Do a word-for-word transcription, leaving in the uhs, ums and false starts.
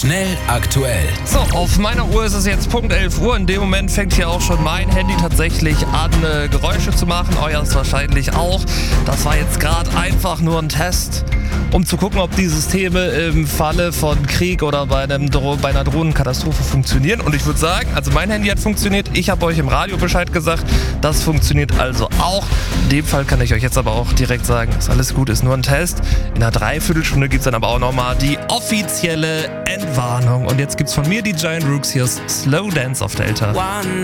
Schnell aktuell. So, auf meiner Uhr ist es jetzt Punkt elf Uhr. In dem Moment fängt hier auch schon mein Handy tatsächlich an, äh, Geräusche zu machen. Euers wahrscheinlich auch. Das war jetzt gerade einfach nur ein Test, um zu gucken, ob die Systeme im Falle von Krieg oder bei, einem Dro- bei einer Drohnenkatastrophe funktionieren. Und ich würde sagen, also mein Handy hat funktioniert. Ich habe euch im Radio Bescheid gesagt. Das funktioniert also auch. In dem Fall kann ich euch jetzt aber auch direkt sagen, ist alles gut, ist nur ein Test. In einer Dreiviertelstunde gibt es dann aber auch nochmal die offizielle Entwarnung. Und jetzt gibt's von mir die Giant Rooks. Hier ist Slow Dance auf Delta.